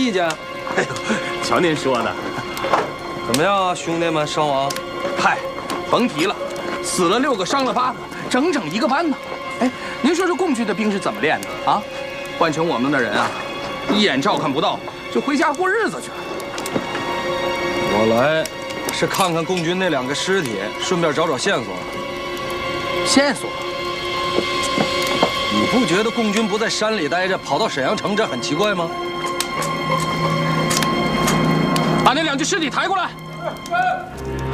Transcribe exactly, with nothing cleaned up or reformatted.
意见？ 哎呦，瞧您说的， 怎么样啊，兄弟们伤亡？ 嗨，甭提了，死了六个，伤了八个，整整一个班呢。哎，您说这共军的兵是怎么练的啊？换成我们的人啊，一眼照看不到，就回家过日子去了。 我来是看看共军那两个尸体，顺便找找线索。 线索？ 你不觉得共军不在山里待着，跑到沈阳城，这很奇怪吗？ 把那两具尸体抬过来。